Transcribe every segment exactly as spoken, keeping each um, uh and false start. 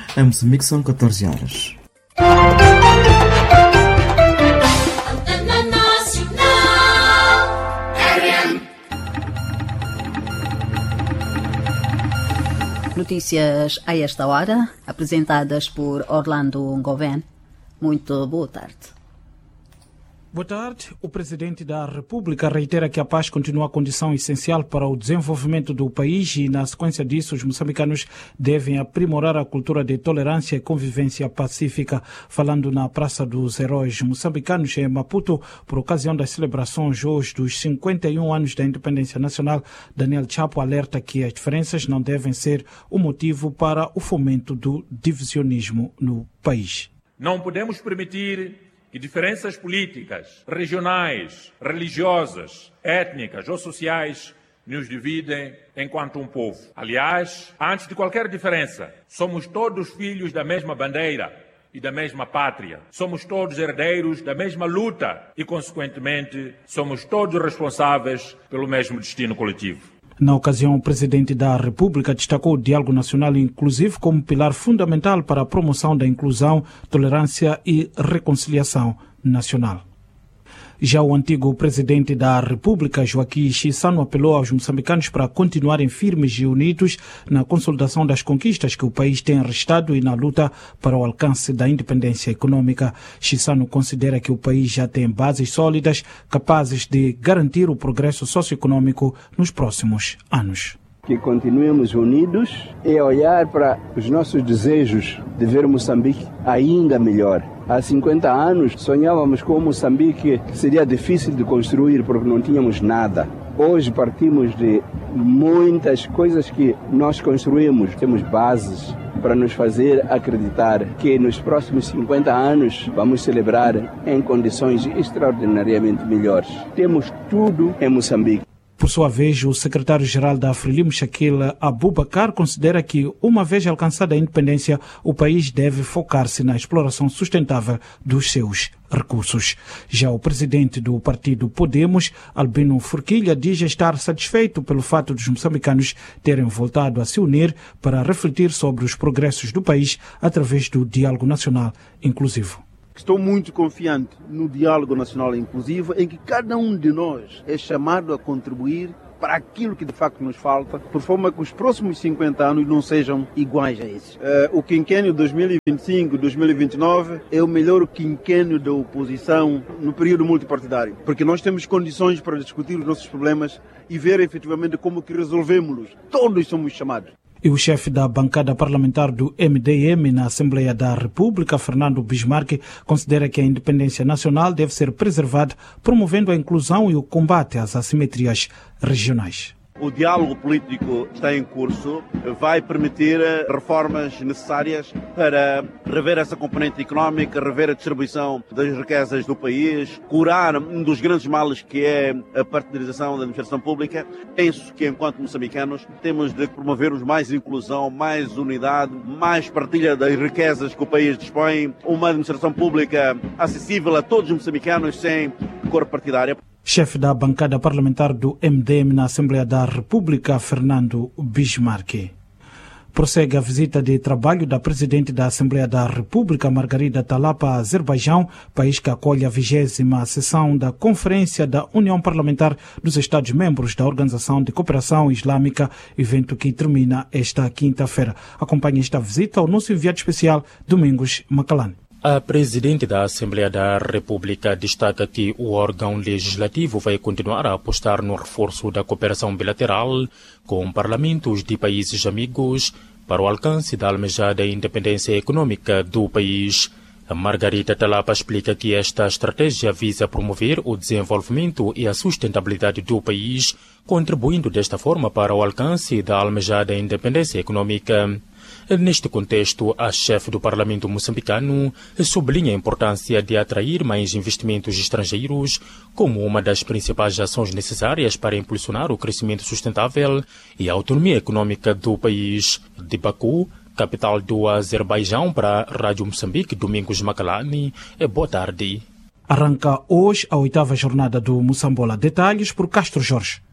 Em Moçambique são catorze horas. Notícias a esta hora, apresentadas por Orlando Ngoven. Muito boa tarde. Boa tarde. O Presidente da República reitera que a paz continua a condição essencial para o desenvolvimento do país e, na sequência disso, os moçambicanos devem aprimorar a cultura de tolerância e convivência pacífica. Falando na Praça dos Heróis Moçambicanos, em Maputo, por ocasião das celebrações hoje dos cinquenta e um anos da independência nacional, Daniel Chapo alerta que as diferenças não devem ser o motivo para o fomento do divisionismo no país. Não podemos permitir que diferenças políticas, regionais, religiosas, étnicas ou sociais nos dividem enquanto um povo. Aliás, antes de qualquer diferença, somos todos filhos da mesma bandeira e da mesma pátria. Somos todos herdeiros da mesma luta e, consequentemente, somos todos responsáveis pelo mesmo destino coletivo. Na ocasião, o Presidente da República destacou o diálogo nacional inclusivo como pilar fundamental para a promoção da inclusão, tolerância e reconciliação nacional. Já o antigo Presidente da República, Joaquim Chissano, apelou aos moçambicanos para continuarem firmes e unidos na consolidação das conquistas que o país tem arrestado e na luta para o alcance da independência econômica. Chissano considera que o país já tem bases sólidas capazes de garantir o progresso socioeconômico nos próximos anos. Que continuemos unidos e olhar para os nossos desejos de ver Moçambique ainda melhor. Há cinquenta anos sonhávamos com Moçambique que seria difícil de construir porque não tínhamos nada. Hoje partimos de muitas coisas que nós construímos. Temos bases para nos fazer acreditar que nos próximos cinquenta anos vamos celebrar em condições extraordinariamente melhores. Temos tudo em Moçambique. Por sua vez, o secretário-geral da Frelimo, Shaquille Abubakar, considera que, uma vez alcançada a independência, o país deve focar-se na exploração sustentável dos seus recursos. Já o presidente do partido Podemos, Albino Forquilha, diz estar satisfeito pelo fato dos moçambicanos terem voltado a se unir para refletir sobre os progressos do país através do diálogo nacional inclusivo. Estou muito confiante no diálogo nacional inclusivo, em que cada um de nós é chamado a contribuir para aquilo que de facto nos falta, por forma que os próximos cinquenta anos não sejam iguais a esses. Uh, o quinquênio dois mil e vinte e cinco a dois mil e vinte e nove é o melhor quinquênio da oposição no período multipartidário, porque nós temos condições para discutir os nossos problemas e ver efetivamente como que resolvemos-los. Todos somos chamados. E o chefe da bancada parlamentar do M D M na Assembleia da República, Fernando Bismarck, considera que a independência nacional deve ser preservada, promovendo a inclusão e o combate às assimetrias regionais. O diálogo político está em curso, vai permitir reformas necessárias para rever essa componente económica, rever a distribuição das riquezas do país, curar um dos grandes males que é a partidarização da administração pública. Penso que, enquanto moçambicanos, temos de promovermos mais inclusão, mais unidade, mais partilha das riquezas que o país dispõe, uma administração pública acessível a todos os moçambicanos sem cor partidária. Chefe da bancada parlamentar do M D M na Assembleia da República, Fernando Bismarck. Prossegue a visita de trabalho da Presidente da Assembleia da República, Margarida Talapa, a Azerbaijão, país que acolhe a vigésima sessão da Conferência da União Parlamentar dos Estados-Membros da Organização de Cooperação Islâmica, evento que termina esta quinta-feira. Acompanhe esta visita ao nosso enviado especial, Domingos Macalane. A Presidente da Assembleia da República destaca que o órgão legislativo vai continuar a apostar no reforço da cooperação bilateral com parlamentos de países amigos para o alcance da almejada independência econômica do país. A Margarida Talapa explica que esta estratégia visa promover o desenvolvimento e a sustentabilidade do país, contribuindo desta forma para o alcance da almejada independência econômica. Neste contexto, a chefe do Parlamento moçambicano sublinha a importância de atrair mais investimentos estrangeiros como uma das principais ações necessárias para impulsionar o crescimento sustentável e a autonomia econômica do país. De Baku, capital do Azerbaijão, para a Rádio Moçambique, Domingos Macalane. Boa tarde. Arranca hoje a oitava jornada do Moçambola. Detalhes por Castro Jorge.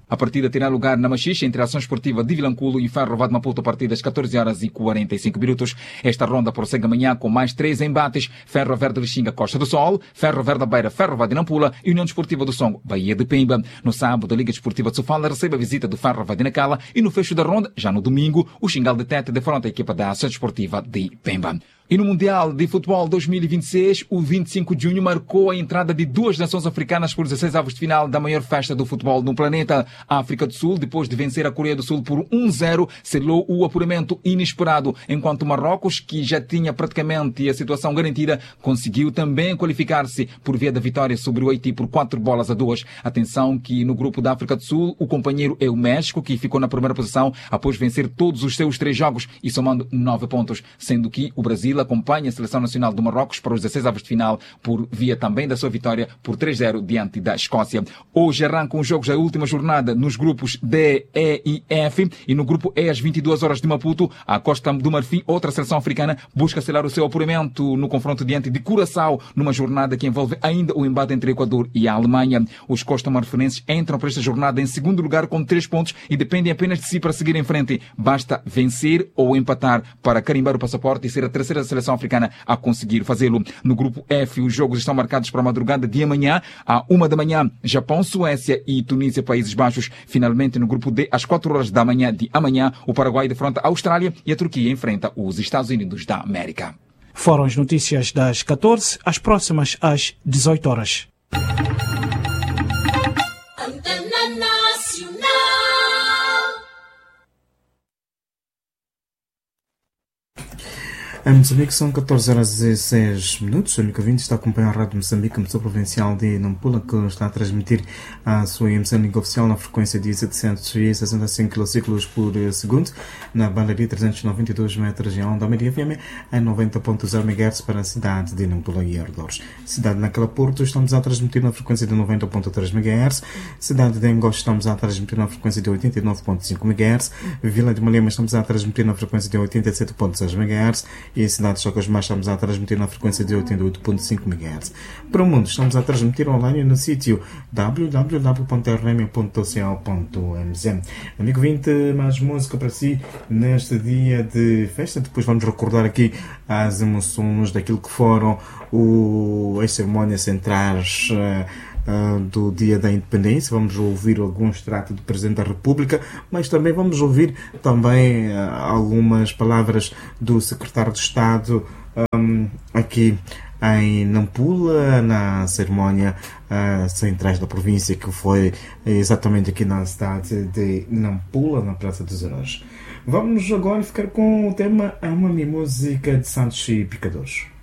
A partida terá lugar na Machixe, entre a Ação Esportiva de Vilanculo e Ferro de Maputo, a partir das catorze horas e quarenta e cinco minutos. Esta ronda prossegue amanhã com mais três embates: Ferro Verde Lixinga, Costa do Sol, Ferro Verde Beira, Ferro de Nampula e União Desportiva do Songo, Bahia de Pemba. No sábado, a Liga Desportiva de Sofala recebe a visita do Ferro de Nacala e no fecho da ronda, já no domingo, o Xingal de Tete defronta a equipa da Ação Desportiva de Pemba. E no Mundial de Futebol dois mil e vinte e seis, o vinte e cinco de junho marcou a entrada de duas nações africanas por dezesseis avos de final da maior festa do futebol no planeta. A África do Sul, depois de vencer a Coreia do Sul por um a zero, selou o apuramento inesperado, enquanto Marrocos, que já tinha praticamente a situação garantida, conseguiu também qualificar-se por via da vitória sobre o Haiti por quatro bolas a duas. Atenção que no grupo da África do Sul, o companheiro é o México, que ficou na primeira posição após vencer todos os seus três jogos e somando nove pontos, sendo que o Brasil acompanha a Seleção Nacional do Marrocos para os dezesseis avos de final por via também da sua vitória por três a zero diante da Escócia. Hoje arrancam os jogos da última jornada nos grupos D, E e F, e no grupo E às vinte e duas horas de Maputo, a Costa do Marfim, outra seleção africana, busca selar o seu apuramento no confronto diante de Curaçao, numa jornada que envolve ainda o embate entre Equador e a Alemanha. Os costa-marfinenses entram para esta jornada em segundo lugar com três pontos e dependem apenas de si para seguir em frente. Basta vencer ou empatar para carimbar o passaporte e ser a terceira seleção africana a conseguir fazê-lo. No grupo F, os jogos estão marcados para a madrugada de amanhã. À uma da manhã, Japão, Suécia e Tunísia, Países Baixos. Finalmente, no grupo D, às quatro horas da manhã de amanhã, o Paraguai defronta a Austrália e a Turquia enfrenta os Estados Unidos da América. Foram as notícias das catorze, as próximas às dezoito horas. Em Moçambique são catorze horas e seis minutos. O amigo ouvinte está a acompanhar a Rádio Moçambique, emissora provincial de Nampula, que está a transmitir a sua emissão oficial na frequência de setecentos e sessenta e cinco quilociclos por segundo, na banda de trezentos e noventa e dois metros de onda, a média F M em noventa ponto zero megahertz para a cidade de Nampula e arredores. Cidade de Naquela Porto, estamos a transmitir na frequência de noventa ponto três megahertz. Cidade de Angola, estamos a transmitir na frequência de oitenta e nove ponto cinco megahertz. Vila de Malema, estamos a transmitir na frequência de oitenta e sete ponto seis megahertz. E a cidade de Chocosmar estamos a transmitir na frequência de oitenta e oito ponto cinco megahertz. Para o mundo, estamos a transmitir online no sítio w w w ponto r m ponto c o ponto m z. Amigo vinte, mais música para si neste dia de festa. Depois vamos recordar aqui as emoções daquilo que foram o, as cerimônias centrais Uh, do Dia da Independência. Vamos ouvir algum extrato do Presidente da República, mas também vamos ouvir também uh, algumas palavras do Secretário de Estado um, aqui em Nampula, na cerimónia uh, centrais da província, que foi exatamente aqui na cidade de Nampula, na Praça dos Heróis. Vamos agora ficar com o tema Ama-me, música de Santos e Picadores.